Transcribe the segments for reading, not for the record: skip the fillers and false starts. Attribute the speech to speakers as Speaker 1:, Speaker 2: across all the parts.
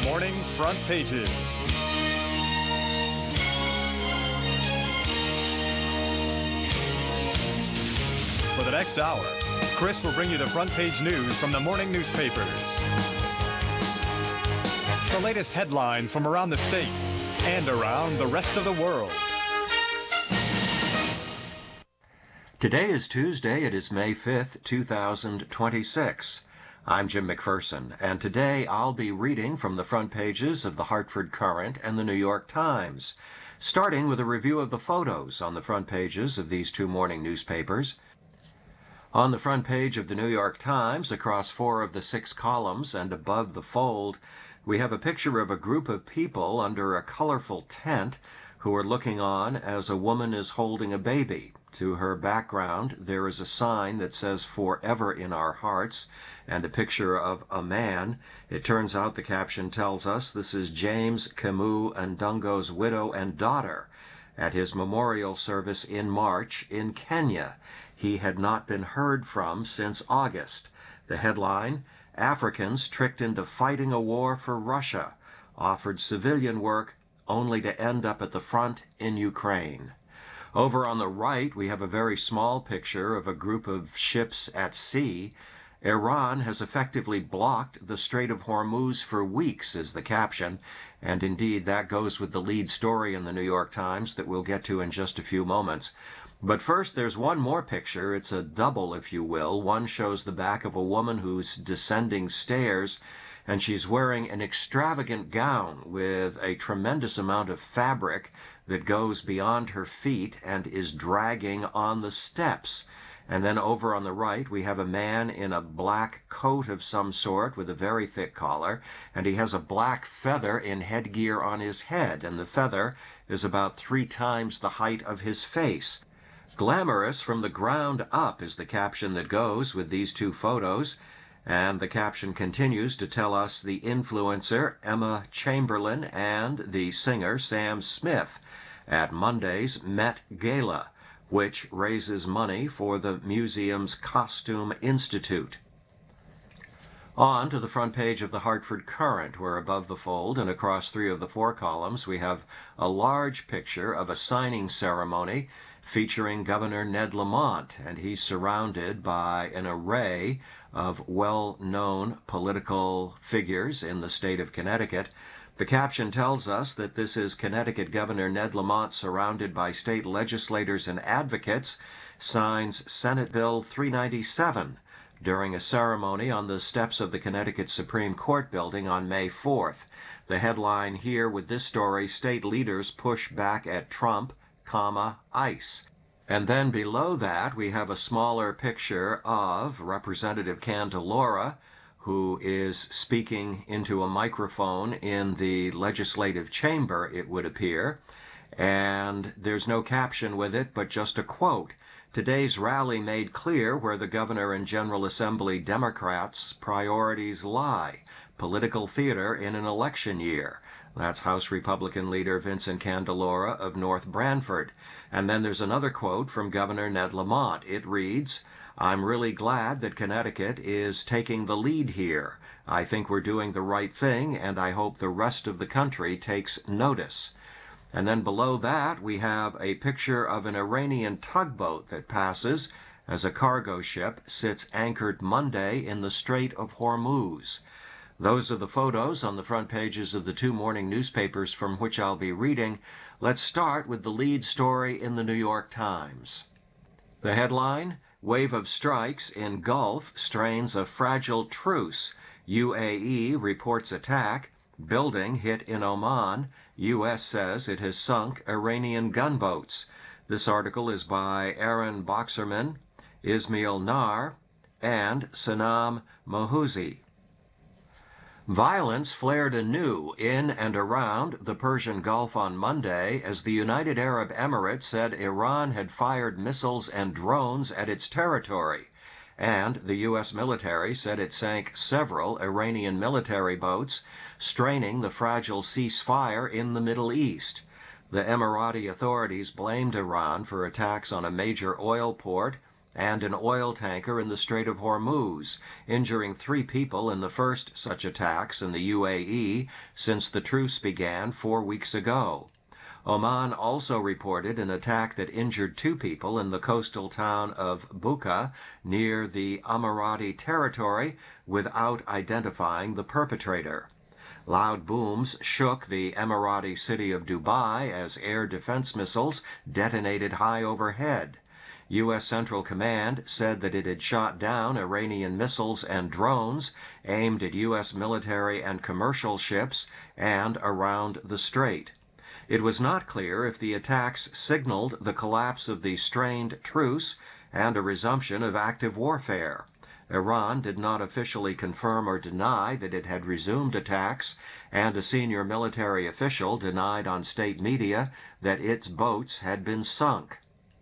Speaker 1: morning front pages. For the next hour, Chris will bring you the front page news from the morning newspapers. The latest headlines from around the state and around the rest of the world.
Speaker 2: Today is Tuesday. It is May 5th, 2026. I'm Jim McPherson, and today I'll be reading from the front pages of the Hartford Courant and the New York Times, starting with a review of the photos on the front pages of these two morning newspapers. On the front page of the New York Times, across 4 of the 6 columns and above the fold, we have a picture of a group of people under a colorful tent who are looking on as a woman is holding a baby. To her background, there is a sign that says "Forever in Our Hearts" and a picture of a man. It turns out the caption tells us this is James Kamu Ndungo's widow and daughter at his memorial service in March in Kenya. He had not been heard from since August. The headline, "Africans tricked into fighting a war for Russia, offered civilian work only to end up at the front in Ukraine." Over on the right, we have a very small picture of a group of ships at sea. Iran has effectively blocked the Strait of Hormuz for weeks, is the caption, and indeed that goes with the lead story in the New York Times that we'll get to in just a few moments. But first, there's one more picture. It's a double, if you will. One shows the back of a woman who's descending stairs, and she's wearing an extravagant gown with a tremendous amount of fabric that goes beyond her feet and is dragging on the steps. And then over on the right, we have a man in a black coat of some sort with a very thick collar, and he has a black feather in headgear on his head, and the feather is about 3 times the height of his face. "Glamorous from the ground up" is the caption that goes with these two photos. And the caption continues to tell us the influencer Emma Chamberlain and the singer Sam Smith at Monday's Met Gala, which raises money for the museum's Costume Institute. On to the front page of the Hartford Courant, where above the fold and across 3 of the 4 columns we have a large picture of a signing ceremony featuring Governor Ned Lamont, and he's surrounded by an array of well-known political figures in the state of Connecticut. The caption tells us that this is Connecticut Governor Ned Lamont surrounded by state legislators and advocates, signs Senate Bill 397 during a ceremony on the steps of the Connecticut Supreme Court building on May 4th. The headline here with this story, "State Leaders Push Back at Trump, ICE." And then below that, we have a smaller picture of Representative Candelora, who is speaking into a microphone in the legislative chamber, it would appear. And there's no caption with it, but just a quote. "Today's rally made clear where the Governor and General Assembly Democrats' priorities lie. Political theater in an election year." That's House Republican leader Vincent Candelora of North Branford. And then there's another quote from Governor Ned Lamont. It reads, "I'm really glad that Connecticut is taking the lead here. I think we're doing the right thing, and I hope the rest of the country takes notice." And then below that, we have a picture of an Iranian tugboat that passes as a cargo ship sits anchored Monday in the Strait of Hormuz. Those are the photos on the front pages of the 2 morning newspapers from which I'll be reading. Let's start with the lead story in the New York Times. The headline, "Wave of strikes in Gulf strains a fragile truce. UAE reports attack. Building hit in Oman. U.S. says it has sunk Iranian gunboats." This article is by Aaron Boxerman, Ismail Nar, and Sanam Mohouzi. Violence flared anew in and around the Persian Gulf on Monday as the United Arab Emirates said Iran had fired missiles and drones at its territory, and the U.S. military said it sank several Iranian military boats, straining the fragile ceasefire in the Middle East. The Emirati authorities blamed Iran for attacks on a major oil port and an oil tanker in the Strait of Hormuz, injuring 3 people in the first such attacks in the UAE since the truce began 4 weeks ago. Oman also reported an attack that injured 2 people in the coastal town of Buka near the Emirati territory without identifying the perpetrator. Loud booms shook the Emirati city of Dubai as air defense missiles detonated high overhead. U.S. Central Command said that it had shot down Iranian missiles and drones aimed at U.S. military and commercial ships and around the strait. It was not clear if the attacks signaled the collapse of the strained truce and a resumption of active warfare. Iran did not officially confirm or deny that it had resumed attacks, and a senior military official denied on state media that its boats had been sunk.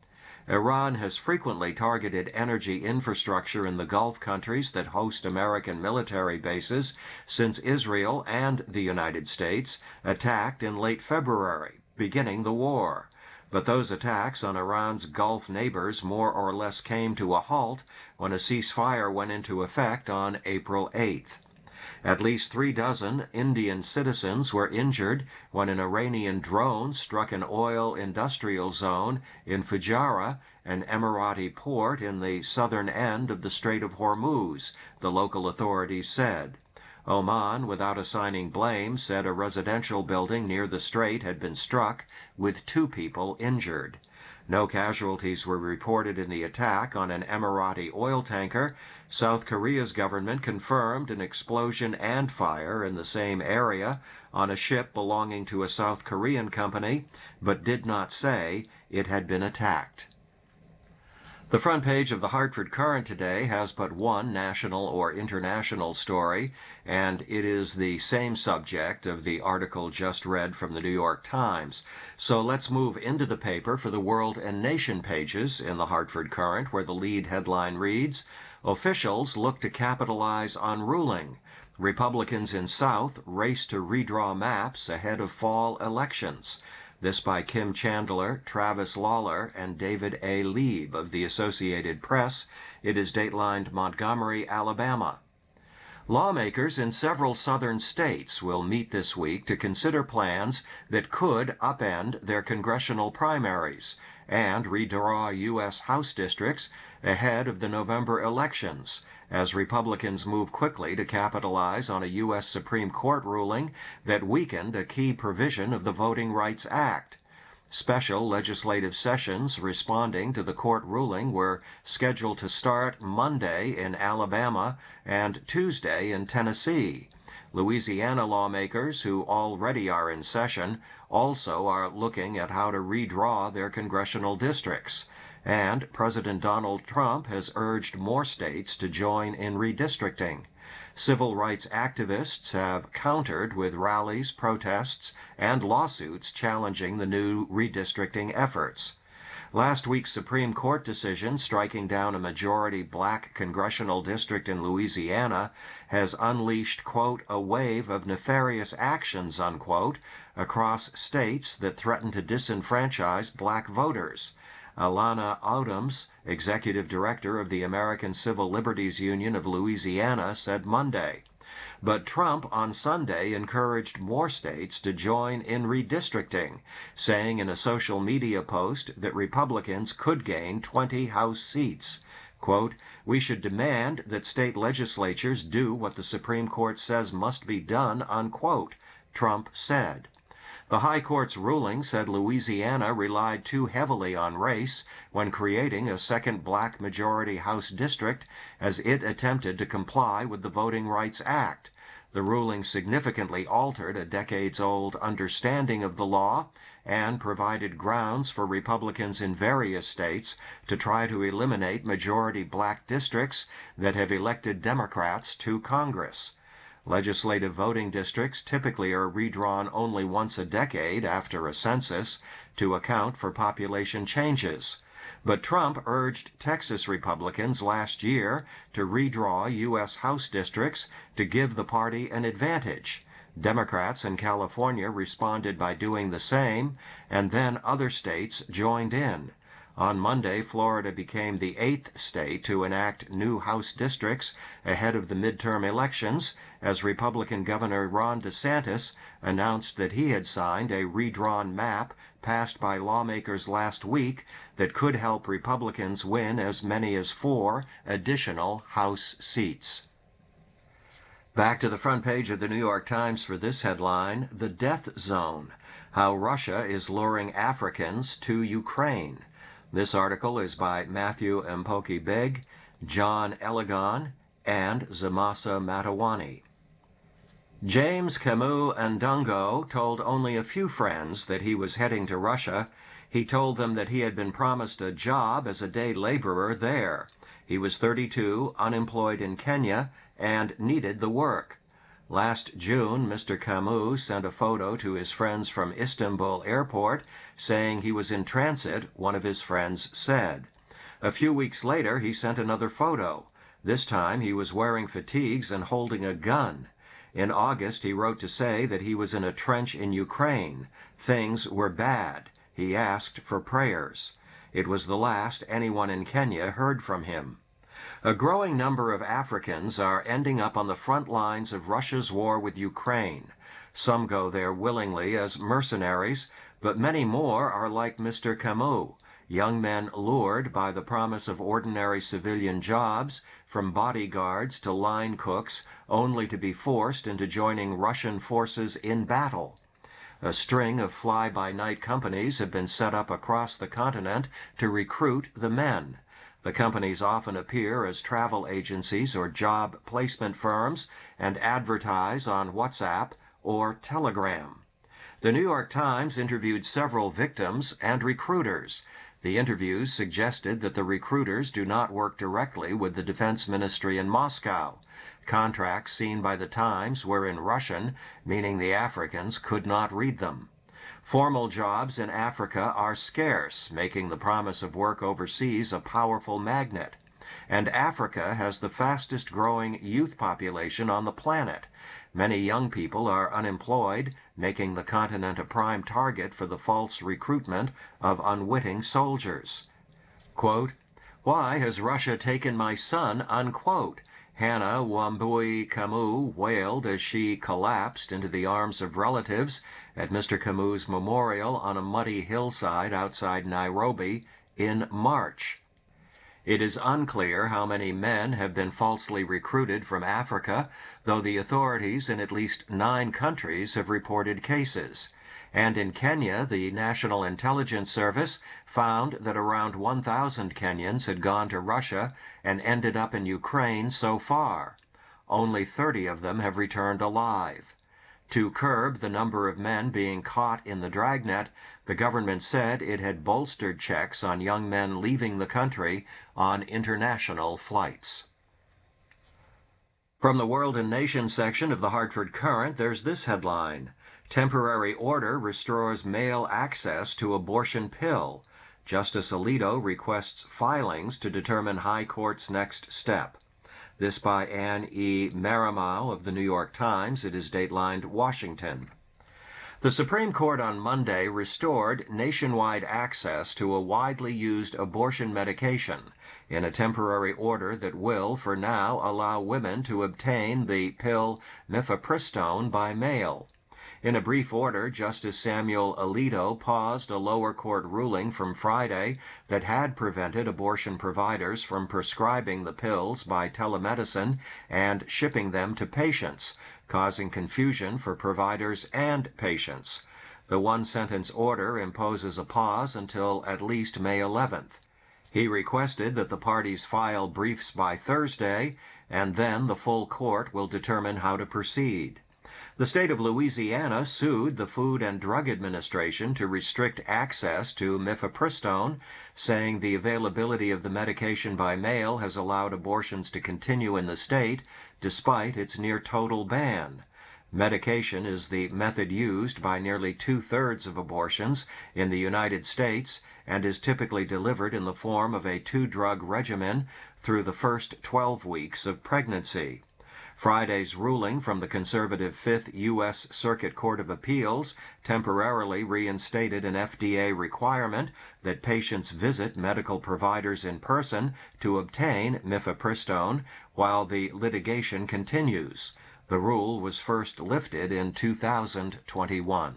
Speaker 2: Iran has frequently targeted energy infrastructure in the Gulf countries that host American military bases since Israel and the United States attacked in late February, beginning the war. But those attacks on Iran's Gulf neighbors more or less came to a halt when a ceasefire went into effect on April 8th. At least 36 Indian citizens were injured when an Iranian drone struck an oil industrial zone in Fujairah, an Emirati port in the southern end of the Strait of Hormuz, the local authorities said. Oman, without assigning blame, said a residential building near the strait had been struck, with 2 people injured. No casualties were reported in the attack on an Emirati oil tanker. South Korea's government confirmed an explosion and fire in the same area on a ship belonging to a South Korean company, but did not say it had been attacked. The front page of the Hartford Courant today has but one national or international story, and it is the same subject of the article just read from the New York Times. So let's move into the paper for the World and Nation pages in the Hartford Courant, where the lead headline reads, "Officials look to capitalize on ruling. Republicans in South race to redraw maps ahead of fall elections." This by Kim Chandler, Travis Lawler, and David A. Lieb of the Associated Press. It is datelined Montgomery, Alabama. Lawmakers in several southern states will meet this week to consider plans that could upend their congressional primaries and redraw U.S. House districts ahead of the November elections, as Republicans move quickly to capitalize on a U.S. Supreme Court ruling that weakened a key provision of the Voting Rights Act. Special legislative sessions responding to the court ruling were scheduled to start Monday in Alabama and Tuesday in Tennessee. Louisiana lawmakers, who already are in session, also are looking at how to redraw their congressional districts. And President Donald Trump has urged more states to join in redistricting. Civil rights activists have countered with rallies, protests, and lawsuits challenging the new redistricting efforts. Last week's Supreme Court decision striking down a majority black congressional district in Louisiana has unleashed, quote, "a wave of nefarious actions," unquote, across states that threaten to disenfranchise black voters. Alana Odoms, executive director of the American Civil Liberties Union of Louisiana, said Monday. But Trump on Sunday encouraged more states to join in redistricting, saying in a social media post that Republicans could gain 20 House seats. Quote, "We should demand that state legislatures do what the Supreme Court says must be done," unquote, Trump said. The High Court's ruling said Louisiana relied too heavily on race when creating a second black majority House district as it attempted to comply with the Voting Rights Act. The ruling significantly altered a decades-old understanding of the law and provided grounds for Republicans in various states to try to eliminate majority black districts that have elected Democrats to Congress. Legislative voting districts typically are redrawn only once a decade after a census to account for population changes. But Trump urged Texas Republicans last year to redraw U.S. House districts to give the party an advantage. Democrats in California responded by doing the same, and then other states joined in. On Monday, Florida became the 8th state to enact new House districts ahead of the midterm elections, as Republican Governor Ron DeSantis announced that he had signed a redrawn map passed by lawmakers last week that could help Republicans win as many as 4 additional House seats. Back to the front page of the New York Times for this headline, The Death Zone, How Russia is Luring Africans to Ukraine. This article is by Matthew Mpoki Beg, John Elegon, and Zamasa Matawani. James Camus Ndongo told only a few friends that he was heading to Russia. He told them that he had been promised a job as a day laborer there. He was 32, unemployed in Kenya, and needed the work. Last June, Mr. Camus sent a photo to his friends from Istanbul airport saying he was in transit, one of his friends said. A few weeks later, he sent another photo. This time, he was wearing fatigues and holding a gun. In August, he wrote to say that he was in a trench in Ukraine. Things were bad. He asked for prayers. It was the last anyone in Kenya heard from him. A growing number of Africans are ending up on the front lines of Russia's war with Ukraine. Some go there willingly as mercenaries, but many more are like Mr. Camus, young men lured by the promise of ordinary civilian jobs, from bodyguards to line cooks, only to be forced into joining Russian forces in battle. A string of fly-by-night companies have been set up across the continent to recruit the men. The companies often appear as travel agencies or job placement firms and advertise on WhatsApp or Telegram. The New York Times interviewed several victims and recruiters. The interviews suggested that the recruiters do not work directly with the Defense Ministry in Moscow. Contracts seen by the Times were in Russian, meaning the Africans could not read them. Formal jobs in Africa are scarce, making the promise of work overseas a powerful magnet. And Africa has the fastest growing youth population on the planet. Many young people are unemployed, making the continent a prime target for the false recruitment of unwitting soldiers. Quote, "Why has Russia taken my son?" unquote. Hannah Wambui Camus wailed as she collapsed into the arms of relatives at Mr. Camus' memorial on a muddy hillside outside Nairobi in March. It is unclear how many men have been falsely recruited from Africa, though the authorities in at least 9 countries have reported cases. And in Kenya, the National Intelligence Service found that around 1,000 Kenyans had gone to Russia and ended up in Ukraine so far. Only 30 of them have returned alive. To curb the number of men being caught in the dragnet, the government said it had bolstered checks on young men leaving the country on international flights. From the World and Nation section of the Hartford Courant, there's this headline: Temporary order restores male access to abortion pill. Justice Alito requests filings to determine High Court's next step. This by Anne E. Marimau of the New York Times. It is datelined Washington. The Supreme Court on Monday restored nationwide access to a widely used abortion medication in a temporary order that will, for now, allow women to obtain the pill mifepristone by mail. In a brief order, Justice Samuel Alito paused a lower court ruling from Friday that had prevented abortion providers from prescribing the pills by telemedicine and shipping them to patients, causing confusion for providers and patients. The one-sentence order imposes a pause until at least May 11th. He requested that the parties file briefs by Thursday, and then the full court will determine how to proceed. The state of Louisiana sued the Food and Drug Administration to restrict access to mifepristone, saying the availability of the medication by mail has allowed abortions to continue in the state despite its near-total ban. Medication is the method used by nearly 2/3 of abortions in the United States and is typically delivered in the form of a 2-drug regimen through the first 12 weeks of pregnancy. Friday's ruling from the conservative Fifth U.S. Circuit Court of Appeals temporarily reinstated an FDA requirement that patients visit medical providers in person to obtain mifepristone while the litigation continues. The rule was first lifted in 2021.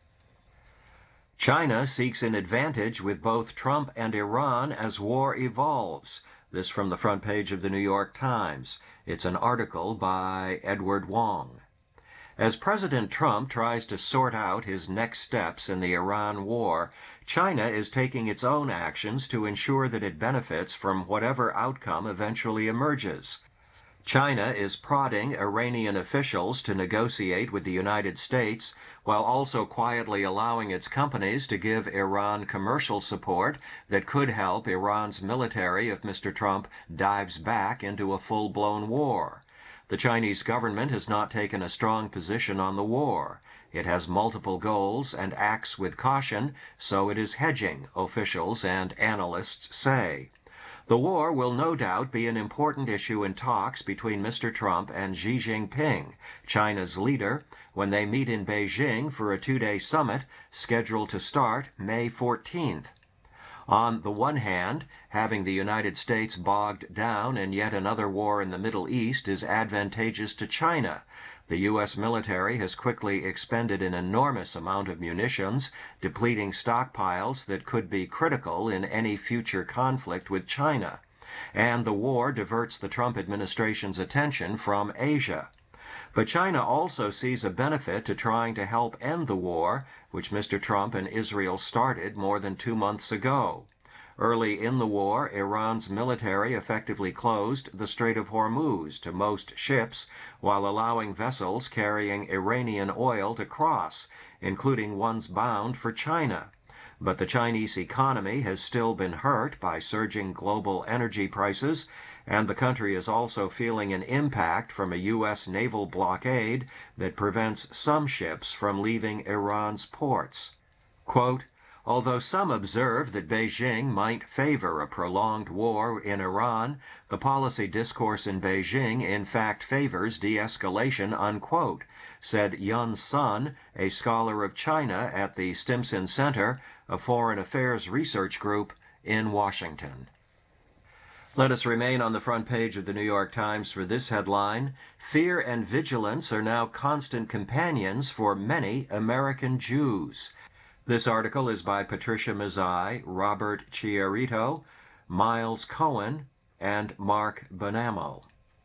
Speaker 2: China seeks an advantage with both Trump and Iran as war evolves. This from the front page of the New York Times. It's an article by Edward Wong. As President Trump tries to sort out his next steps in the Iran war, China is taking its own actions to ensure that it benefits from whatever outcome eventually emerges. China is prodding Iranian officials to negotiate with the United States while also quietly allowing its companies to give Iran commercial support that could help Iran's military if Mr. Trump dives back into a full-blown war. The Chinese government has not taken a strong position on the war. It has multiple goals and acts with caution, so it is hedging, officials and analysts say. The war will no doubt be an important issue in talks between Mr. Trump and Xi Jinping, China's leader, when they meet in Beijing for a two-day summit scheduled to start May 14th. On the one hand, having the United States bogged down in yet another war in the Middle East is advantageous to China. The U.S. military has quickly expended an enormous amount of munitions, depleting stockpiles that could be critical in any future conflict with China. And the war diverts the Trump administration's attention from Asia. But China also sees a benefit to trying to help end the war, which Mr. Trump and Israel started more than 2 months ago. Early in the war, Iran's military effectively closed the Strait of Hormuz to most ships while allowing vessels carrying Iranian oil to cross, including ones bound for China. But the Chinese economy has still been hurt by surging global energy prices, and the country is also feeling an impact from a U.S. naval blockade that prevents some ships from leaving Iran's ports. Quote, although some observe that Beijing might favor a prolonged war in Iran, the policy discourse in Beijing in fact favors de-escalation, unquote, said Yun Sun, a scholar of China at the Stimson Center, a foreign affairs research group in Washington. Let us remain on the front page of the New York Times for this headline: Fear and vigilance are now constant companions for many American Jews. This article is by Patricia Mazzei, Robert Chiarito, Miles Cohen, and Mark Bonamo.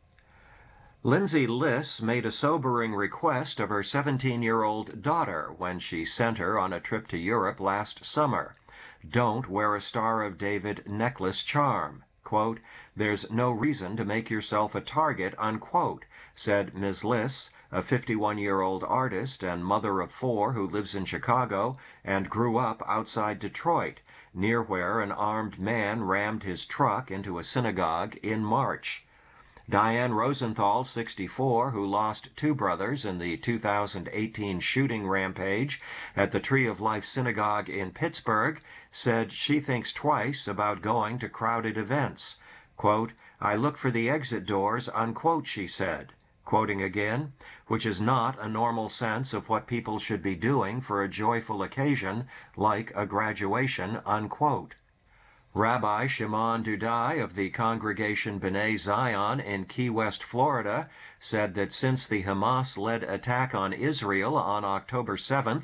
Speaker 2: Lindsay Liss made a sobering request of her 17-year-old daughter when she sent her on a trip to Europe last summer. Don't wear a Star of David necklace charm. Quote, there's no reason to make yourself a target, unquote, said Ms. Liss, a 51-year-old artist and mother of 4 who lives in Chicago and grew up outside Detroit, near where an armed man rammed his truck into a synagogue in March. Diane Rosenthal, 64, who lost 2 brothers in the 2018 shooting rampage at the Tree of Life Synagogue in Pittsburgh, said she thinks twice about going to crowded events. Quote, I look for the exit doors, unquote, she said. Quoting again, which is not a normal sense of what people should be doing for a joyful occasion like a graduation, unquote. Rabbi Shimon Dudai of the congregation B'nai Zion in Key West, Florida, said that since the Hamas-led attack on Israel on October 7,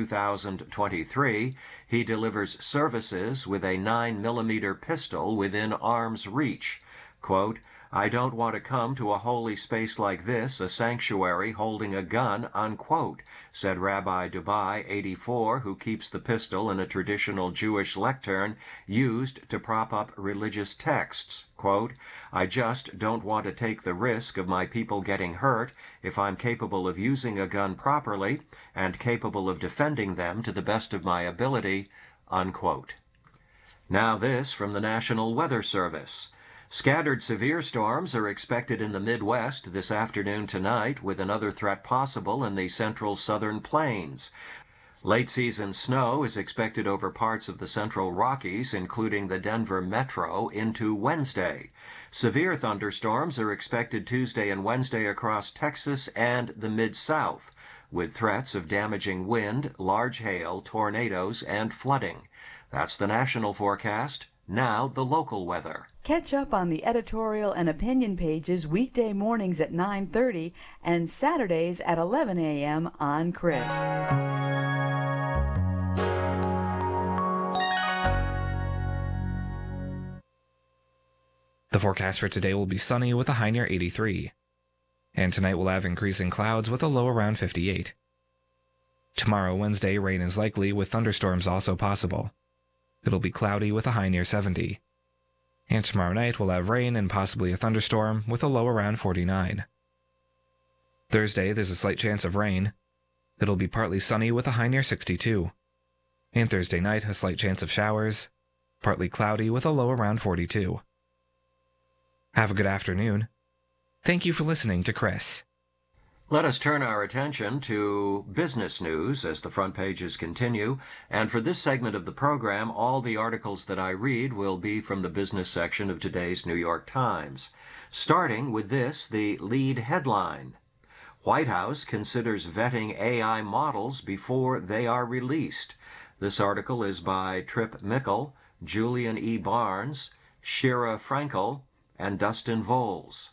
Speaker 2: 2023, he delivers services with a 9mm pistol within arm's reach. Quote, I don't want to come to a holy space like this, a sanctuary holding a gun, unquote, said Rabbi Dubai, 84, who keeps the pistol in a traditional Jewish lectern used to prop up religious texts. Quote, I just don't want to take the risk of my people getting hurt if I'm capable of using a gun properly and capable of defending them to the best of my ability, unquote. Now this from the National Weather Service. Scattered severe storms are expected in the Midwest this afternoon tonight, with another threat possible in the central southern plains. Late-season snow is expected over parts of the central Rockies, including the Denver metro, into Wednesday. Severe thunderstorms are expected Tuesday and Wednesday across Texas and the Mid-South, with threats of damaging wind, large hail, tornadoes, and flooding. That's the national forecast. Now the local weather.
Speaker 3: Catch up on the editorial and opinion pages weekday mornings at 9:30 and Saturdays at 11 a.m. on Chris.
Speaker 4: The forecast for today will be sunny with a high near 83. And tonight we'll have increasing clouds with a low around 58. Tomorrow, Wednesday, rain is likely with thunderstorms also possible. It'll be cloudy with a high near 70. And tomorrow night we'll have rain and possibly a thunderstorm with a low around 49. Thursday, there's a slight chance of rain. It'll be partly sunny with a high near 62. And Thursday night, a slight chance of showers, partly cloudy with a low around 42. Have a good afternoon. Thank you for listening to Chris.
Speaker 2: Let us turn our attention to business news as the front pages continue. And for this segment of the program, all the articles that I read will be from the business section of today's New York Times. Starting with this, the lead headline. White House considers vetting AI models before they are released. This article is by Trip Mickle, Julian E. Barnes, Shira Frankel, and Dustin Voles.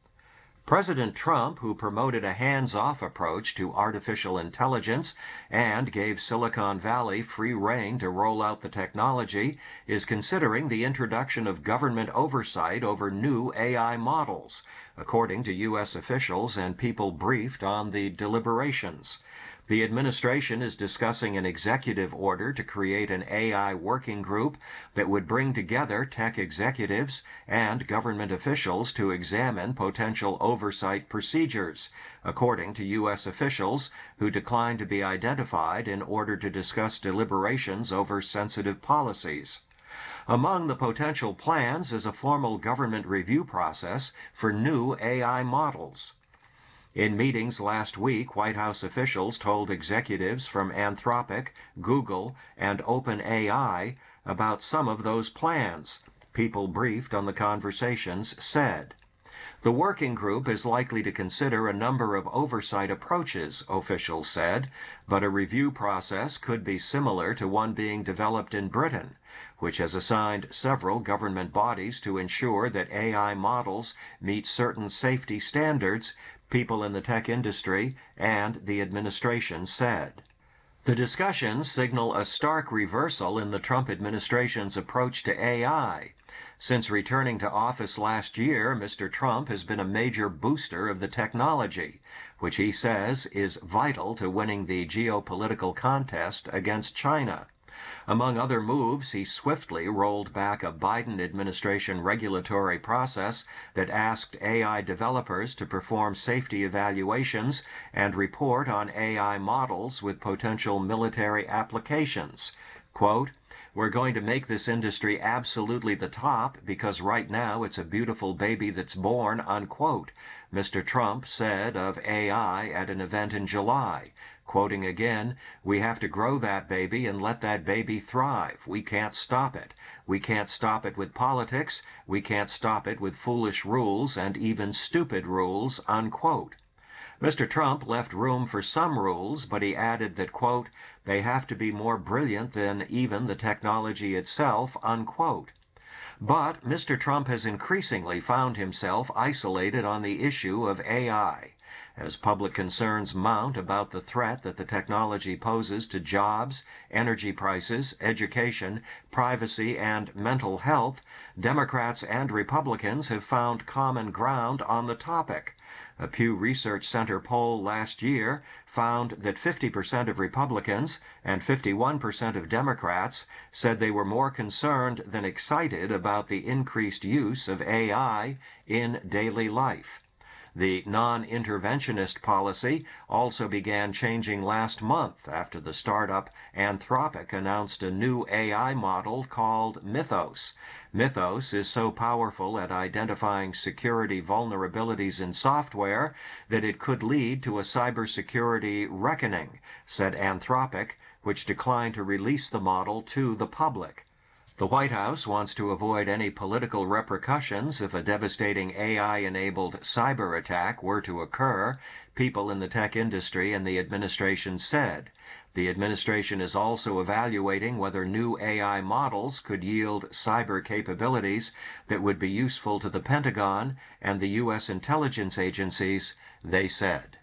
Speaker 2: President Trump, who promoted a hands-off approach to artificial intelligence and gave Silicon Valley free rein to roll out the technology, is considering the introduction of government oversight over new AI models, according to U.S. officials and people briefed on the deliberations. The administration is discussing an executive order to create an AI working group that would bring together tech executives and government officials to examine potential oversight procedures, according to U.S. officials who declined to be identified in order to discuss deliberations over sensitive policies. Among the potential plans is a formal government review process for new AI models. In meetings last week, White House officials told executives from Anthropic, Google, and OpenAI about some of those plans. People briefed on the conversations said. The working group is likely to consider a number of oversight approaches, officials said, but a review process could be similar to one being developed in Britain, which has assigned several government bodies to ensure that AI models meet certain safety standards, people in the tech industry and the administration said. The discussions signal a stark reversal in the Trump administration's approach to AI. Since returning to office last year, Mr. Trump has been a major booster of the technology, which he says is vital to winning the geopolitical contest against China. Among other moves, he swiftly rolled back a Biden administration regulatory process that asked AI developers to perform safety evaluations and report on AI models with potential military applications. Quote, "We're going to make this industry absolutely the top because right now it's a beautiful baby that's born," unquote, Mr. Trump said of AI at an event in July. Quoting again, "We have to grow that baby and let that baby thrive. We can't stop it. We can't stop it with politics. We can't stop it with foolish rules and even stupid rules," unquote. Mr. Trump left room for some rules, but he added that, quote, "They have to be more brilliant than even the technology itself," unquote. But Mr. Trump has increasingly found himself isolated on the issue of AI. As public concerns mount about the threat that the technology poses to jobs, energy prices, education, privacy, and mental health, Democrats and Republicans have found common ground on the topic. A Pew Research Center poll last year found that 50% of Republicans and 51% of Democrats said they were more concerned than excited about the increased use of AI in daily life. The non-interventionist policy also began changing last month after the startup Anthropic announced a new AI model called Mythos. Mythos is so powerful at identifying security vulnerabilities in software that it could lead to a cybersecurity reckoning, said Anthropic, which declined to release the model to the public. The White House wants to avoid any political repercussions if a devastating AI-enabled cyber attack were to occur, people in the tech industry and the administration said. The administration is also evaluating whether new AI models could yield cyber capabilities that would be useful to the Pentagon and the U.S. intelligence agencies, they said.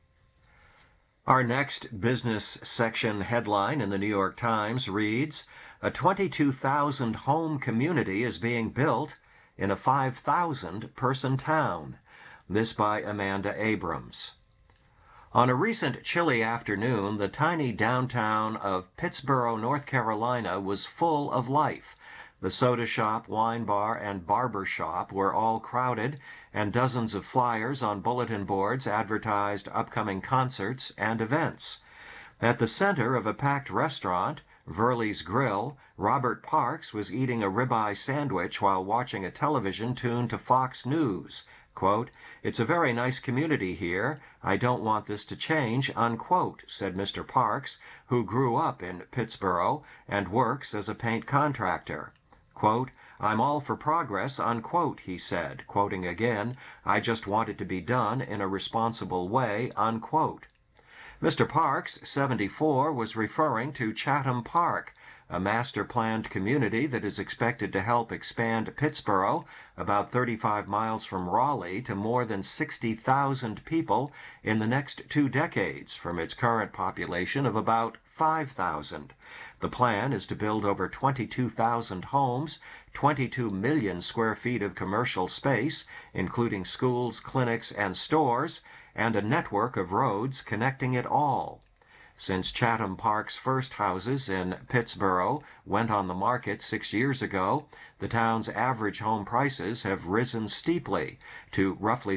Speaker 2: Our next business section headline in the New York Times reads, "A 22,000-home community is being built in a 5,000-person town." This by Amanda Abrams. On a recent chilly afternoon, the tiny downtown of Pittsboro, North Carolina was full of life. The soda shop, wine bar, and barber shop were all crowded, and dozens of flyers on bulletin boards advertised upcoming concerts and events. At the center of a packed restaurant, Verley's Grill, Robert Parks was eating a ribeye sandwich while watching a television tuned to Fox News. Quote, "It's a very nice community here. I don't want this to change," unquote, said Mr. Parks, who grew up in Pittsboro and works as a paint contractor. Quote, "I'm all for progress," unquote, he said, quoting again, "I just want it to be done in a responsible way," unquote. Mr. Parks, 74, was referring to Chatham Park, a master-planned community that is expected to help expand Pittsboro, about 35 miles from Raleigh, to more than 60,000 people in the next 2 decades, from its current population of about 5,000. The plan is to build over 22,000 homes, 22 million square feet of commercial space, including schools, clinics, and stores, and a network of roads connecting it all. Since Chatham Park's first houses in Pittsboro went on the market 6 years ago, the town's average home prices have risen steeply to roughly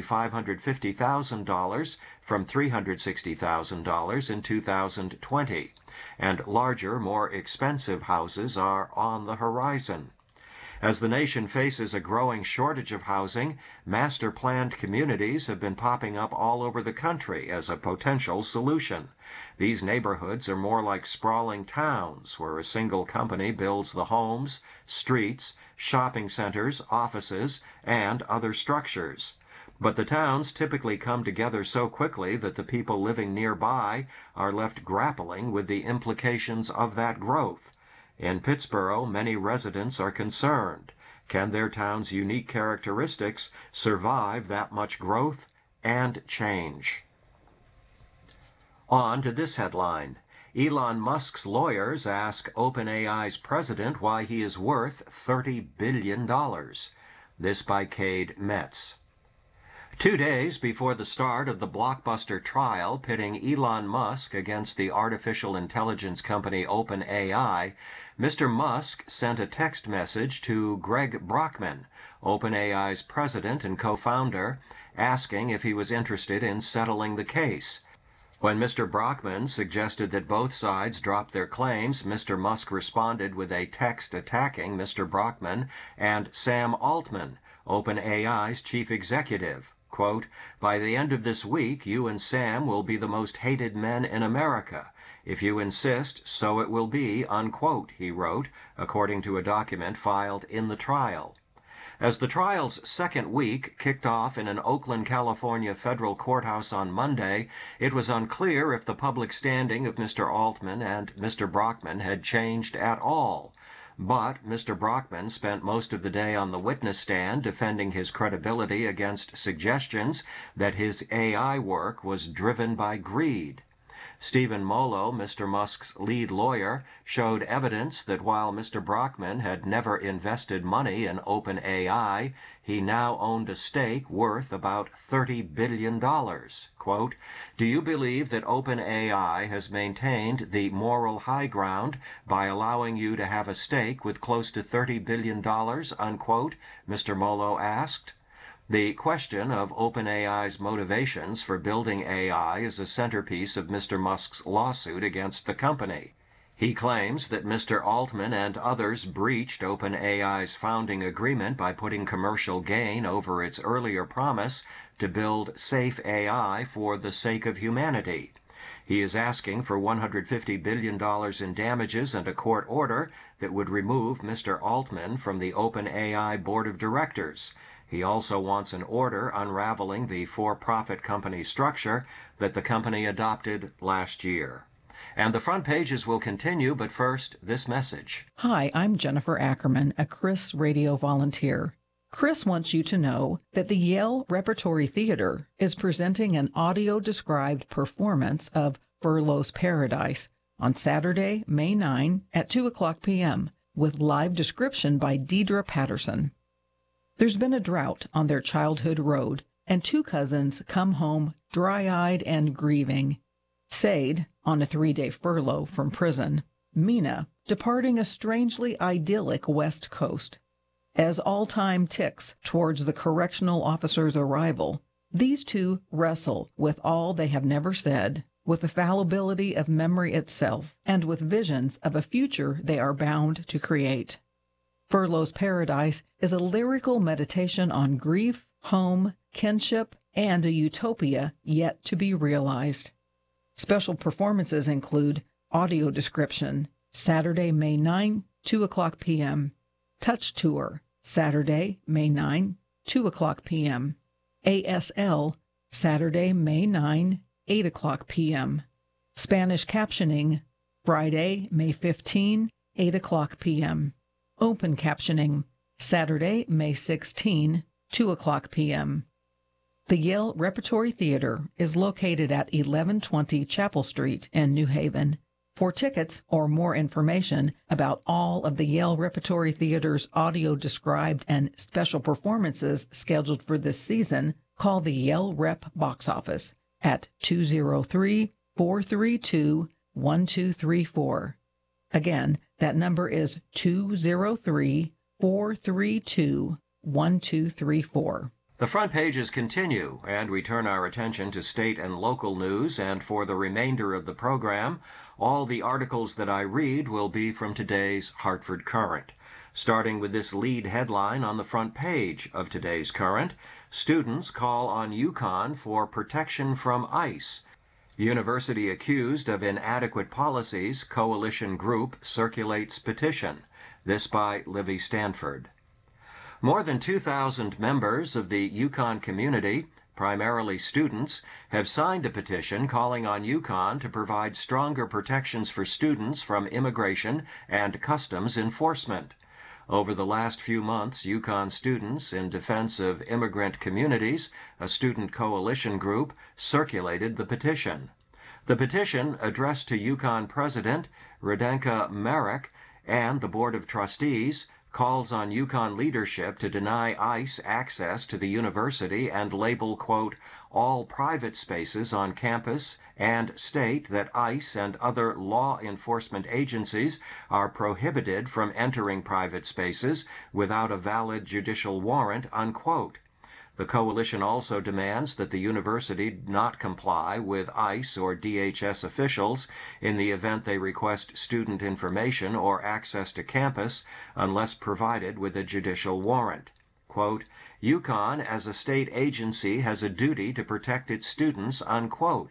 Speaker 2: $550,000 from $360,000 in 2020, and larger, more expensive houses are on the horizon. As the nation faces a growing shortage of housing, master-planned communities have been popping up all over the country as a potential solution. These neighborhoods are more like sprawling towns where a single company builds the homes, streets, shopping centers, offices, and other structures. But the towns typically come together so quickly that the people living nearby are left grappling with the implications of that growth. In Pittsboro, many residents are concerned. Can their town's unique characteristics survive that much growth and change? On to this headline. Elon Musk's lawyers ask OpenAI's president why he is worth $30 billion. This by Cade Metz. 2 days before the start of the blockbuster trial pitting Elon Musk against the artificial intelligence company OpenAI, Mr. Musk sent a text message to Greg Brockman, OpenAI's president and co-founder, asking if he was interested in settling the case. When Mr. Brockman suggested that both sides drop their claims, Mr. Musk responded with a text attacking Mr. Brockman and Sam Altman, OpenAI's chief executive. Quote, "By the end of this week, you and Sam will be the most hated men in America. If you insist, so it will be," unquote, he wrote, according to a document filed in the trial. As the trial's second week kicked off in an Oakland, California federal courthouse on Monday, it was unclear if the public standing of Mr. Altman and Mr. Brockman had changed at all. But Mr. Brockman spent most of the day on the witness stand defending his credibility against suggestions that his AI work was driven by greed. Stephen Molo, Mr. Musk's lead lawyer, showed evidence that while Mr. Brockman had never invested money in OpenAI, he now owned a stake worth about $30 billion. Quote, "Do you believe that OpenAI has maintained the moral high ground by allowing you to have a stake with close to $30 billion, unquote, Mr. Molo asked. The question of OpenAI's motivations for building AI is a centerpiece of Mr. Musk's lawsuit against the company. He claims that Mr. Altman and others breached OpenAI's founding agreement by putting commercial gain over its earlier promise to build safe AI for the sake of humanity. He is asking for $150 billion in damages and a court order that would remove Mr. Altman from the OpenAI board of directors. He also wants an order unraveling the for-profit company structure that the company adopted last year. And the front pages will continue, but first, this message.
Speaker 5: Hi, I'm Jennifer Ackerman, a Chris Radio volunteer. Chris wants you to know that the Yale Repertory Theater is presenting an audio-described performance of Furlough's Paradise on Saturday, May 9 at 2 o'clock p.m. with live description by Deidre Patterson. There's been a drought on their childhood road, and two cousins come home dry-eyed and grieving. Sade, on a 3-day furlough from prison. Mina, departing a strangely idyllic West Coast. As all time ticks towards the correctional officer's arrival, these two wrestle with all they have never said, with the fallibility of memory itself, and with visions of a future they are bound to create. Furlough's Paradise is a lyrical meditation on grief, home, kinship, and a utopia yet to be realized. Special performances include audio description, Saturday, May 9, 2 o'clock p.m. Touch Tour, Saturday, May 9, 2 o'clock p.m. ASL, Saturday, May 9, 8 o'clock p.m. Spanish captioning, Friday, May 15, 8 o'clock p.m. Open captioning, Saturday, May 16, 2 o'clock p.m. The Yale Repertory Theater is located at 1120 Chapel Street in New Haven. For tickets or more information about all of the Yale Repertory Theater's audio-described and special performances scheduled for this season, call the Yale Rep box office at 203-432-1234. Again, that number is 203-432-1234.
Speaker 2: The front pages continue, and we turn our attention to state and local news, and for the remainder of the program, all the articles that I read will be from today's Hartford Courant. Starting with this lead headline on the front page of today's Courant, students call on UConn for protection from ICE. University accused of inadequate policies, coalition group circulates petition. This by Livy Stanford. More than 2,000 members of the UConn community, primarily students, have signed a petition calling on UConn to provide stronger protections for students from immigration and customs enforcement. Over the last few months, UConn students in defense of immigrant communities, a student coalition group, circulated the petition. The petition, addressed to UConn President Radenka Merrick and the Board of Trustees, calls on UConn leadership to deny ICE access to the university and label, quote, all private spaces on campus, and state that ICE and other law enforcement agencies are prohibited from entering private spaces without a valid judicial warrant, unquote. The coalition also demands that the university not comply with ICE or DHS officials in the event they request student information or access to campus unless provided with a judicial warrant. Quote, UConn as a state agency has a duty to protect its students, unquote,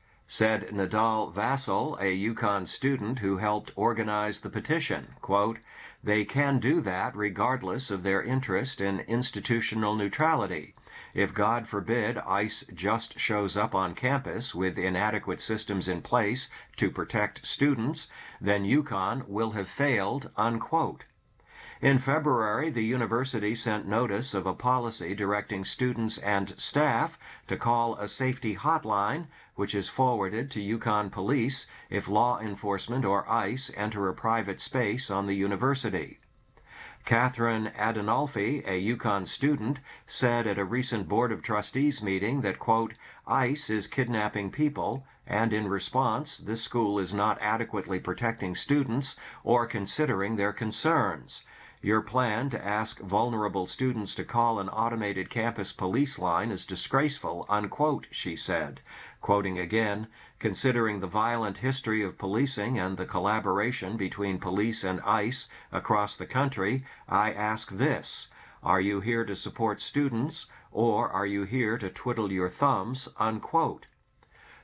Speaker 2: said Nadal Vassal, a UConn student who helped organize the petition. Quote, they can do that regardless of their interest in institutional neutrality. If, God forbid, ICE just shows up on campus with inadequate systems in place to protect students, then UConn will have failed, unquote. In February, the university sent notice of a policy directing students and staff to call a safety hotline, which is forwarded to UConn police if law enforcement or ICE enter a private space on the university. Catherine Adinolfi, a UConn student, said at a recent Board of Trustees meeting that, quote, ICE is kidnapping people, and in response, this school is not adequately protecting students or considering their concerns. Your plan to ask vulnerable students to call an automated campus police line is disgraceful, unquote, she said. Quoting again, considering the violent history of policing and the collaboration between police and ICE across the country, I ask this, are you here to support students, or are you here to twiddle your thumbs, unquote?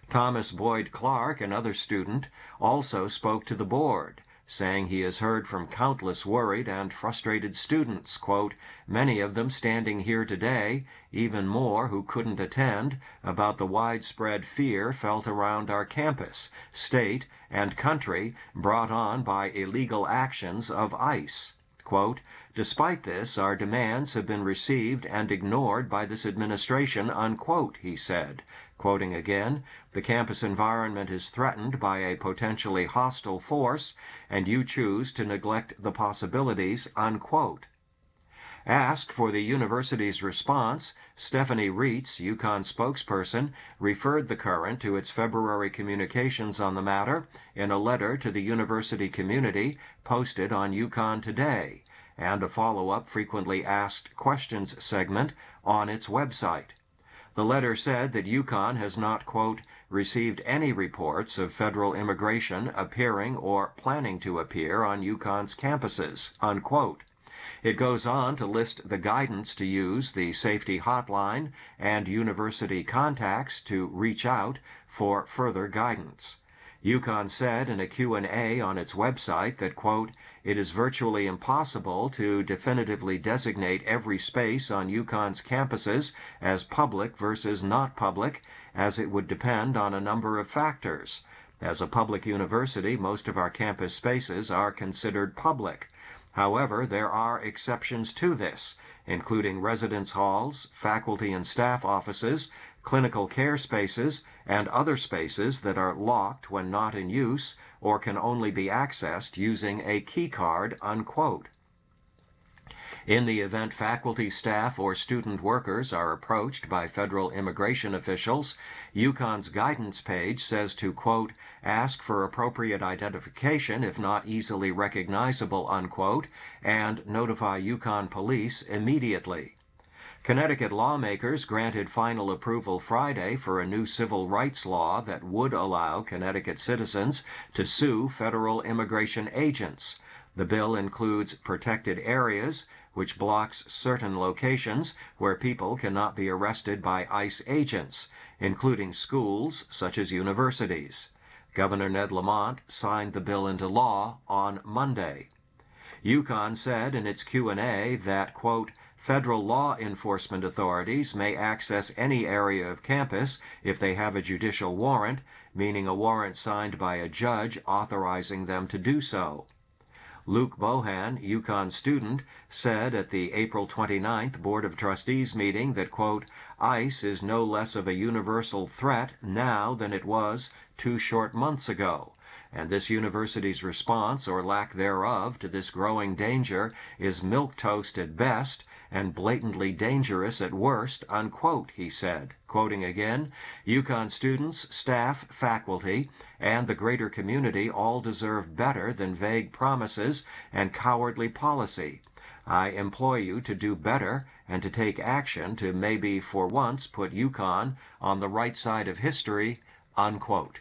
Speaker 2: Thomas Boyd Clark, another student, also spoke to the board, saying he has heard from countless worried and frustrated students, quote, many of them standing here today, even more who couldn't attend, about the widespread fear felt around our campus, state, and country brought on by illegal actions of ICE. Quote, despite this, our demands have been received and ignored by this administration, unquote, he said. Quoting again, the campus environment is threatened by a potentially hostile force, and you choose to neglect the possibilities, unquote. Asked for the university's response, Stephanie Reitz, UConn spokesperson, referred the Current to its February communications on the matter in a letter to the university community posted on UConn Today, and a follow-up frequently asked questions segment on its website. The letter said that UConn has not, quote, received any reports of federal immigration appearing or planning to appear on UConn's campuses, unquote. It goes on to list the guidance to use the safety hotline and university contacts to reach out for further guidance. UConn said in a Q&A on its website that, quote, it is virtually impossible to definitively designate every space on UConn's campuses as public versus not public, as it would depend on a number of factors. As a public university, most of our campus spaces are considered public. However, there are exceptions to this, including residence halls, faculty and staff offices, clinical care spaces, and other spaces that are locked when not in use or can only be accessed using a key card, unquote. In the event faculty, staff, or student workers are approached by federal immigration officials, UConn's guidance page says to, quote, ask for appropriate identification if not easily recognizable, unquote, and notify UConn police immediately. Connecticut lawmakers granted final approval Friday for a new civil rights law that would allow Connecticut citizens to sue federal immigration agents. The bill includes protected areas, which blocks certain locations where people cannot be arrested by ICE agents, including schools such as universities. Governor Ned Lamont signed the bill into law on Monday. UConn said in its Q&A that, quote, federal law enforcement authorities may access any area of campus if they have a judicial warrant, meaning a warrant signed by a judge authorizing them to do so. Luke Bohan, UConn student, said at the April 29th Board of Trustees meeting that, quote, ICE is no less of a universal threat now than it was 2 short months ago, and this university's response or lack thereof to this growing danger is milquetoast at best and blatantly dangerous at worst, unquote, he said. Quoting again, UConn students, staff, faculty, and the greater community all deserve better than vague promises and cowardly policy. I implore you to do better and to take action to maybe for once put UConn on the right side of history, unquote.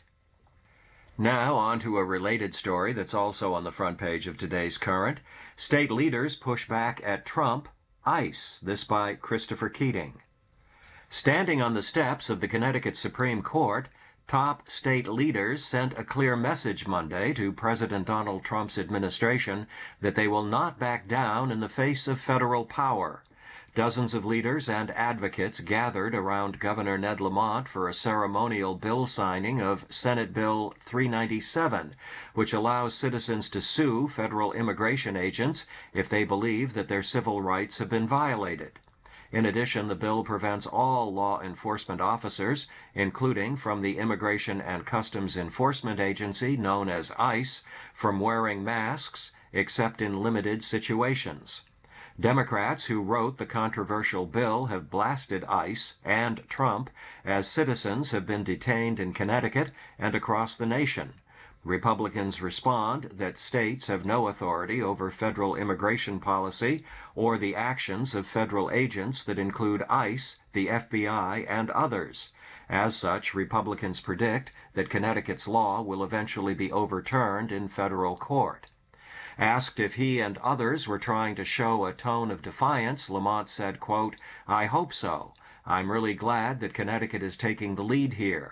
Speaker 2: Now on to a related story that's also on the front page of today's Current. State leaders push back at Trump, ICE. This by Christopher Keating. Standing on the steps of the Connecticut Supreme Court, top state leaders sent a clear message Monday to President Donald Trump's administration that they will not back down in the face of federal power. Dozens of leaders and advocates gathered around Governor Ned Lamont for a ceremonial bill signing of Senate Bill 397, which allows citizens to sue federal immigration agents if they believe that their civil rights have been violated. In addition, the bill prevents all law enforcement officers, including from the Immigration and Customs Enforcement Agency, known as ICE, from wearing masks except in limited situations. Democrats who wrote the controversial bill have blasted ICE and Trump as citizens have been detained in Connecticut and across the nation. Republicans respond that states have no authority over federal immigration policy or the actions of federal agents that include ICE, the FBI, and others. As such, Republicans predict that Connecticut's law will eventually be overturned in federal court. Asked if he and others were trying to show a tone of defiance, Lamont said, quote, I hope so. I'm really glad that Connecticut is taking the lead here.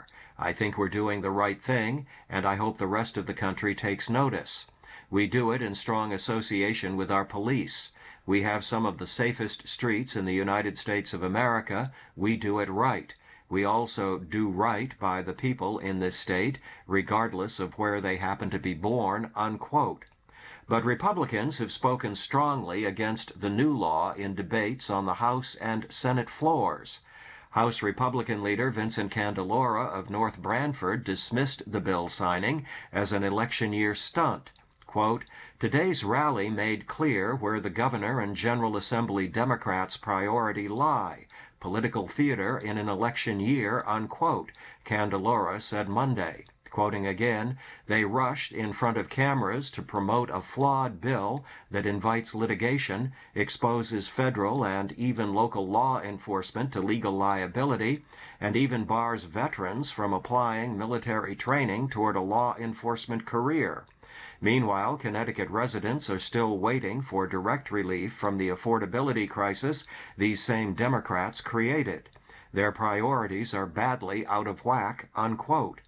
Speaker 2: I think we're doing the right thing, and I hope the rest of the country takes notice. We do it in strong association with our police. We have some of the safest streets in the United States of America. We do it right. We also do right by the people in this state, regardless of where they happen to be born," unquote. But Republicans have spoken strongly against the new law in debates on the House and Senate floors. House Republican leader Vincent Candelora of North Branford dismissed the bill signing as an election year stunt. Quote, "Today's rally made clear where the governor and General Assembly Democrats' priority lie, political theater in an election year," unquote, Candelora said Monday. Quoting again, "They rushed in front of cameras to promote a flawed bill that invites litigation, exposes federal and even local law enforcement to legal liability, and even bars veterans from applying military training toward a law enforcement career. Meanwhile, Connecticut residents are still waiting for direct relief from the affordability crisis these same Democrats created. Their priorities are badly out of whack," unquote.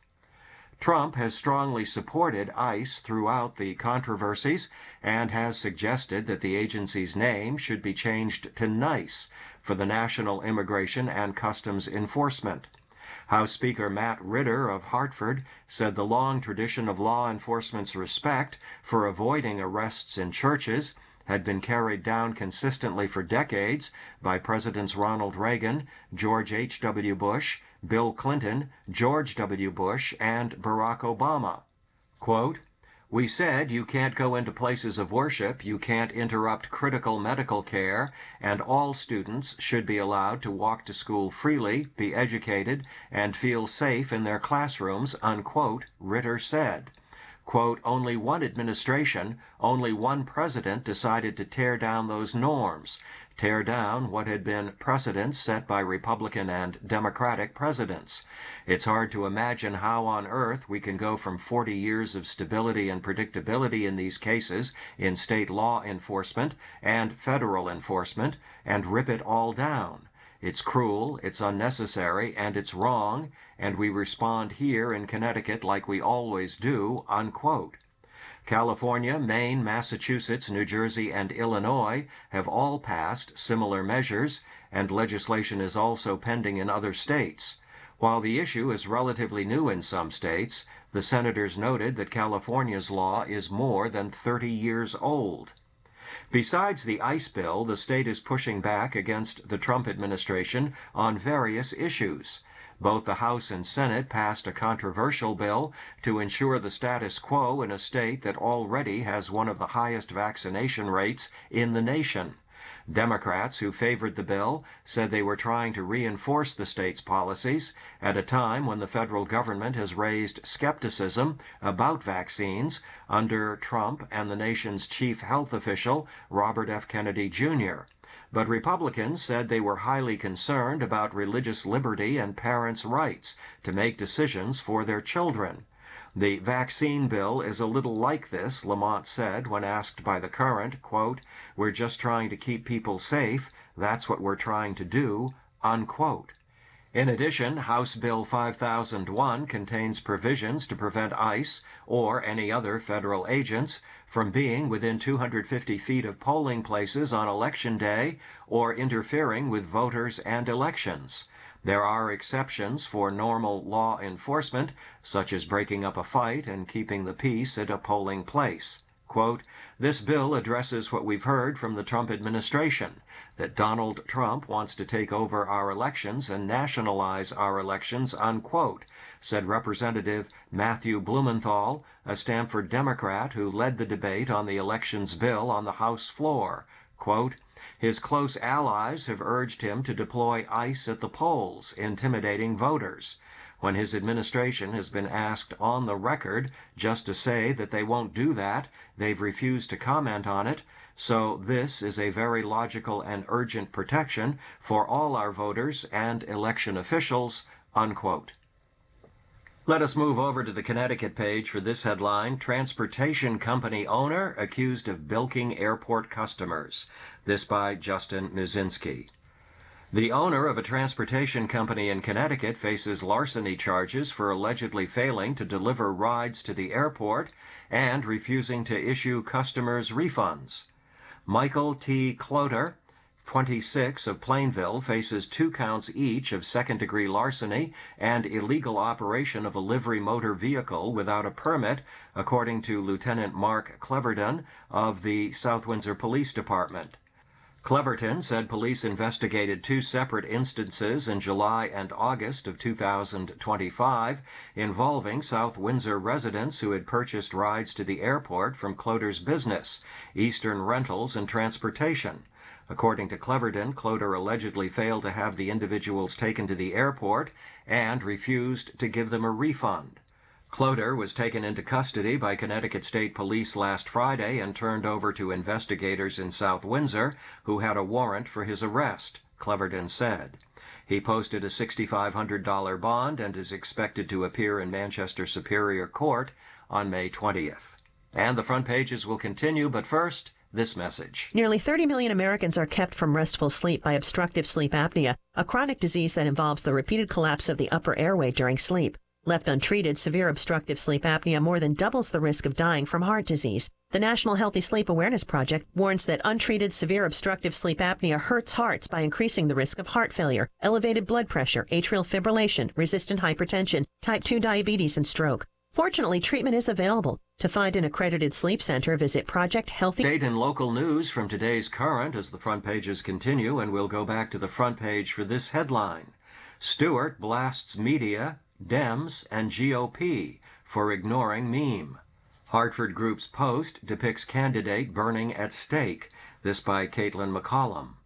Speaker 2: Trump has strongly supported ICE throughout the controversies and has suggested that the agency's name should be changed to NICE for the National Immigration and Customs Enforcement. House Speaker Matt Ritter of Hartford said the long tradition of law enforcement's respect for avoiding arrests in churches had been carried down consistently for decades by Presidents Ronald Reagan, George H.W. Bush, Bill Clinton, George W. Bush, and Barack Obama. Quote, "We said you can't go into places of worship, you can't interrupt critical medical care, and all students should be allowed to walk to school freely, be educated, and feel safe in their classrooms," unquote, Ritter said. Quote, "Only one administration, only one president decided to tear down those norms, tear down what had been precedents set by Republican and Democratic presidents. It's hard to imagine how on earth we can go from 40 years of stability and predictability in these cases in state law enforcement and federal enforcement and rip it all down. It's cruel, it's unnecessary, and it's wrong, and we respond here in Connecticut like we always do," unquote. California, Maine, Massachusetts, New Jersey, and Illinois have all passed similar measures, and legislation is also pending in other states. While the issue is relatively new in some states, the senators noted that California's law is more than 30 years old. Besides the ICE bill, the state is pushing back against the Trump administration on various issues. Both the House and Senate passed a controversial bill to ensure the status quo in a state that already has one of the highest vaccination rates in the nation. Democrats who favored the bill said they were trying to reinforce the state's policies at a time when the federal government has raised skepticism about vaccines under Trump and the nation's chief health official, Robert F. Kennedy Jr. But Republicans said they were highly concerned about religious liberty and parents' rights to make decisions for their children. The vaccine bill is a little like this, Lamont said when asked by The Current, quote, "We're just trying to keep people safe. That's what we're trying to do," unquote. In addition, House Bill 5001 contains provisions to prevent ICE or any other federal agents from being within 250 feet of polling places on Election Day or interfering with voters and elections. There are exceptions for normal law enforcement, such as breaking up a fight and keeping the peace at a polling place. Quote, "This bill addresses what we've heard from the Trump administration, that Donald Trump wants to take over our elections and nationalize our elections," unquote, said Representative Matthew Blumenthal, a Stamford Democrat who led the debate on the elections bill on the House floor. Quote, "His close allies have urged him to deploy ICE at the polls, intimidating voters. When his administration has been asked on the record just to say that they won't do that, they've refused to comment on it. So this is a very logical and urgent protection for all our voters and election officials," unquote. Let us move over to the Connecticut page for this headline, "Transportation Company Owner Accused of Bilking Airport Customers." This by Justin Nuzinski. The owner of a transportation company in Connecticut faces larceny charges for allegedly failing to deliver rides to the airport and refusing to issue customers refunds. Michael T. Cloder, 26, of Plainville, faces 2 counts each of second-degree larceny and illegal operation of a livery motor vehicle without a permit, according to Lieutenant Mark Cleverton of the South Windsor Police Department. Cleverton said police investigated 2 separate instances in July and August of 2025 involving South Windsor residents who had purchased rides to the airport from Cloder's business, Eastern Rentals and Transportation. According to Cleverton, Cloder allegedly failed to have the individuals taken to the airport and refused to give them a refund. Cloder was taken into custody by Connecticut State Police last Friday and turned over to investigators in South Windsor who had a warrant for his arrest, Cleverton said. He posted a $6,500 bond and is expected to appear in Manchester Superior Court on May 20th. And the front pages will continue, but first, this message.
Speaker 6: Nearly 30 million Americans are kept from restful sleep by obstructive sleep apnea, a chronic disease that involves the repeated collapse of the upper airway during sleep. Left untreated, severe obstructive sleep apnea more than doubles the risk of dying from heart disease. The National Healthy Sleep Awareness Project warns that untreated severe obstructive sleep apnea hurts hearts by increasing the risk of heart failure, elevated blood pressure, atrial fibrillation, resistant hypertension, type 2 diabetes, and stroke. Fortunately, treatment is available. To find an accredited sleep center, visit Project Healthy.
Speaker 2: State and local news from today's Current as the front pages continue, and we'll go back to the front page for this headline. Stewart blasts media, Dems, and GOP for ignoring meme. Hartford Group's post depicts candidate burning at stake. This by Caitlin McCollum.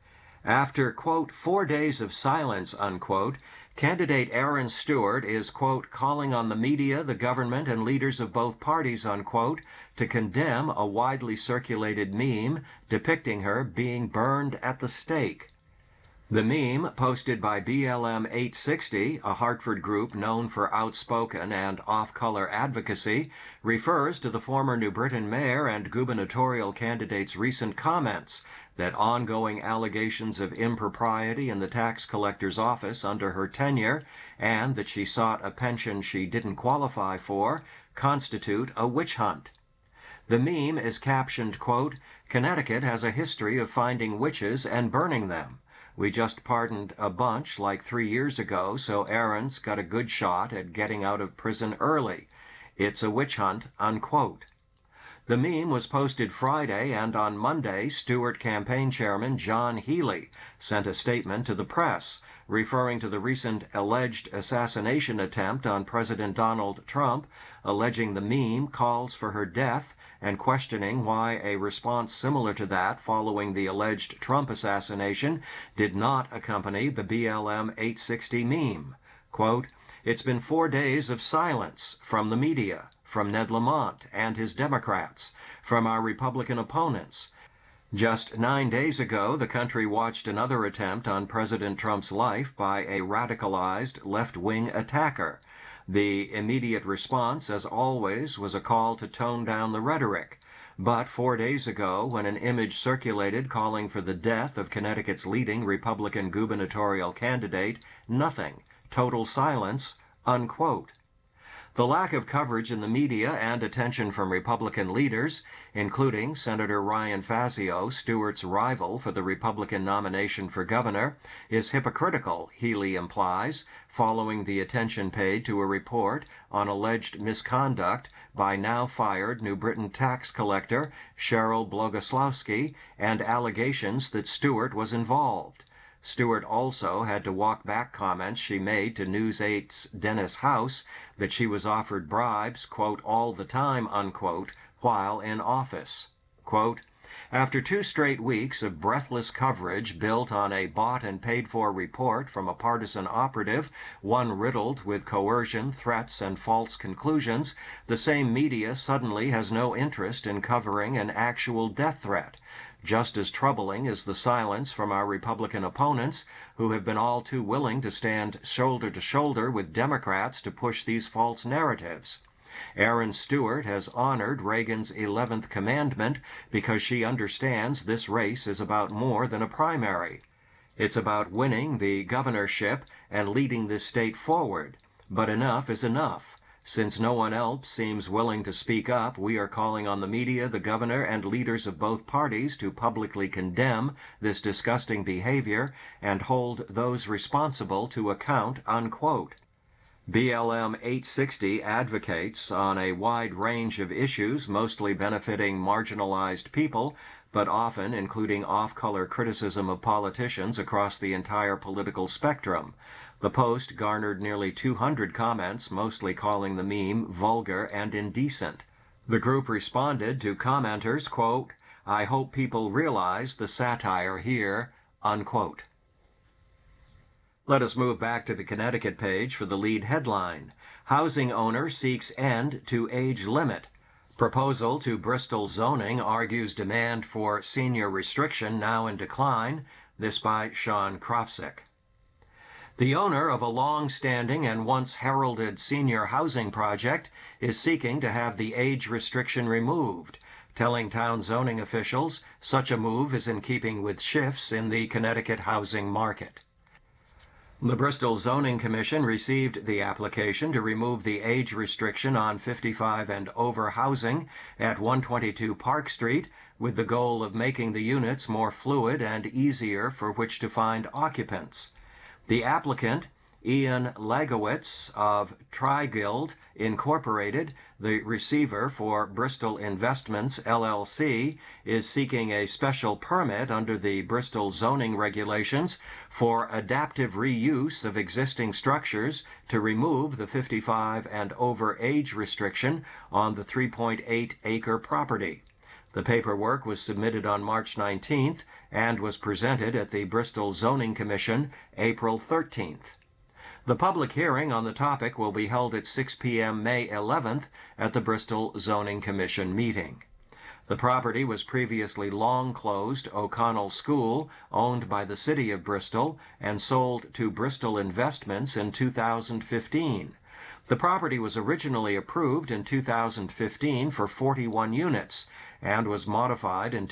Speaker 2: After, quote, 4 days of silence, unquote, candidate Aaron Stewart is, quote, calling on the media, the government, and leaders of both parties, unquote, to condemn a widely circulated meme depicting her being burned at the stake. The meme, posted by BLM 860, a Hartford group known for outspoken and off-color advocacy, refers to the former New Britain mayor and gubernatorial candidate's recent comments that ongoing allegations of impropriety in the tax collector's office under her tenure and that she sought a pension she didn't qualify for constitute a witch hunt. The meme is captioned, quote, Connecticut has a history of finding witches and burning them. We just pardoned a bunch like 3 years ago, so Aaron's got a good shot at getting out of prison early. It's a witch hunt, unquote. The meme was posted Friday, and on Monday, Stewart campaign chairman John Healy sent a statement to the press, referring to the recent alleged assassination attempt on President Donald Trump, alleging the meme calls for her death and questioning why a response similar to that following the alleged Trump assassination did not accompany the BLM 860 meme. Quote, it's been 4 days of silence from the media, from Ned Lamont and his Democrats, from our Republican opponents. Just 9 days ago, the country watched another attempt on President Trump's life by a radicalized left-wing attacker. The immediate response, as always, was a call to tone down the rhetoric. But 4 days ago, when an image circulated calling for the death of Connecticut's leading Republican gubernatorial candidate, nothing. Total silence, unquote. The lack of coverage in the media and attention from Republican leaders, including Senator Ryan Fazio, Stewart's rival for the Republican nomination for governor, is hypocritical, Healy implies, following the attention paid to a report on alleged misconduct by now-fired New Britain tax collector Cheryl Bogoslawski and allegations that Stewart was involved. Stewart also had to walk back comments she made to News 8's Dennis House that she was offered bribes, quote, all the time, unquote, while in office. Quote, after 2 straight weeks of breathless coverage built on a bought and paid-for report from a partisan operative, one riddled with coercion, threats, and false conclusions, the same media suddenly has no interest in covering an actual death threat. Just as troubling is the silence from our Republican opponents, who have been all too willing to stand shoulder to shoulder with Democrats to push these false narratives. Aaron Stewart has honored Reagan's 11th commandment because she understands this race is about more than a primary. It's about winning the governorship and leading this state forward. But enough is enough. Since no one else seems willing to speak up, we are calling on the media, the governor, and leaders of both parties to publicly condemn this disgusting behavior and hold those responsible to account, unquote. BLM 860 advocates on a wide range of issues, mostly benefiting marginalized people, but often including off-color criticism of politicians across the entire political spectrum. The post garnered nearly 200 comments, mostly calling the meme vulgar and indecent. The group responded to commenters, quote, "I hope people realize the satire here," unquote. Let us move back to the Connecticut page for the lead headline. Housing owner seeks end to age limit. Proposal to Bristol zoning argues demand for senior restriction now in decline. This by Sean Krofsick. The owner of a long-standing and once heralded senior housing project is seeking to have the age restriction removed, telling town zoning officials such a move is in keeping with shifts in the Connecticut housing market. The Bristol Zoning Commission received the application to remove the age restriction on 55 and over housing at 122 Park Street, with the goal of making the units more fluid and easier for which to find occupants. The applicant, Ian Lagowitz of Tri-Guild Incorporated, the receiver for Bristol Investments LLC, is seeking a special permit under the Bristol zoning regulations for adaptive reuse of existing structures to remove the 55 and over age restriction on the 3.8-acre property. The paperwork was submitted on March 19th and was presented at the Bristol Zoning Commission April 13th. The public hearing on the topic will be held at 6 p.m. May 11th at the Bristol Zoning Commission meeting. The property was previously long-closed O'Connell School, owned by the City of Bristol, and sold to Bristol Investments in 2015. The property was originally approved in 2015 for 41 units and was modified in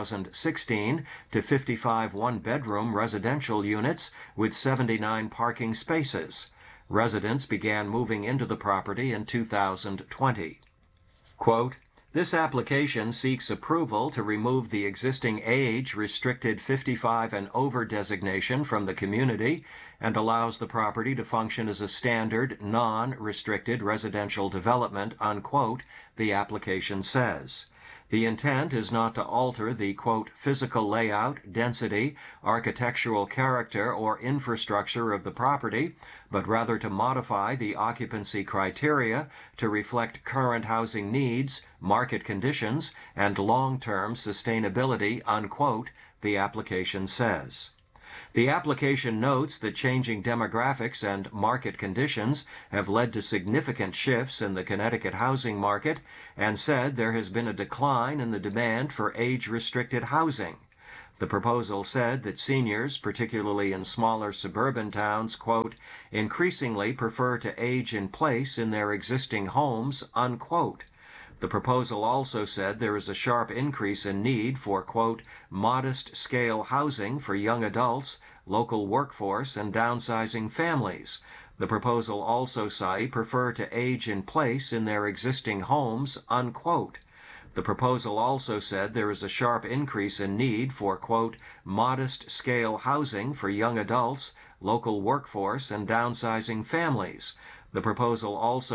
Speaker 2: 2016 to 55 one-bedroom residential units with 79 parking spaces. Residents began moving into the property in 2020. Quote, "This application seeks approval to remove the existing age-restricted 55 and over designation from the community and allows the property to function as a standard, non-restricted residential development," unquote, the application says. The intent is not to alter the, quote, "physical layout, density, architectural character, or infrastructure of the property, but rather to modify the occupancy criteria to reflect current housing needs, market conditions, and long-term sustainability," unquote, the application says. The application notes that changing demographics and market conditions have led to significant shifts in the Connecticut housing market and said there has been a decline in the demand for age-restricted housing. The proposal said that seniors, particularly in smaller suburban towns, quote, "increasingly prefer to age in place in their existing homes," unquote. The proposal also said there is a sharp increase in need for, quote, "modest-scale housing for young adults, local workforce, and downsizing families." The proposal also say prefer to age in place in their existing homes, unquote. The proposal also said there is a sharp increase in need for, quote, "modest-scale housing for young adults, local workforce, and downsizing families." The proposal also